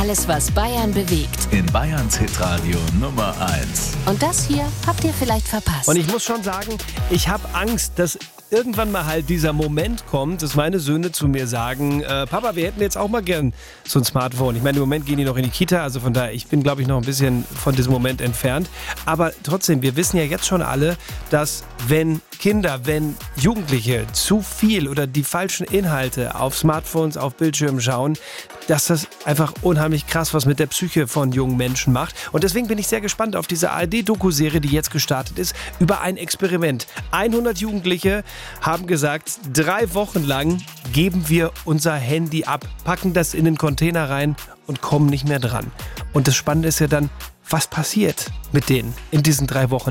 Alles, was Bayern bewegt. In Bayerns Hitradio Nummer 1. Und das hier habt ihr vielleicht verpasst. Und ich muss schon sagen, ich habe Angst, dass irgendwann mal halt dieser Moment kommt, dass meine Söhne zu mir sagen, Papa, wir hätten jetzt auch mal gern so ein Smartphone. Ich meine, im Moment gehen die noch in die Kita, also von daher, ich bin, glaube ich, noch ein bisschen von diesem Moment entfernt. Aber trotzdem, wir wissen ja jetzt schon alle, dass wenn Kinder, wenn Jugendliche zu viel oder die falschen Inhalte auf Smartphones, auf Bildschirmen schauen, dass das einfach unheimlich krass was mit der Psyche von jungen Menschen macht. Und deswegen bin ich sehr gespannt auf diese ARD-Doku-Serie, die jetzt gestartet ist, über ein Experiment. 100 Jugendliche haben gesagt, 3 Wochen lang geben wir unser Handy ab, packen das in den Container rein und kommen nicht mehr dran. Und das Spannende ist ja dann, was passiert mit denen in diesen 3 Wochen?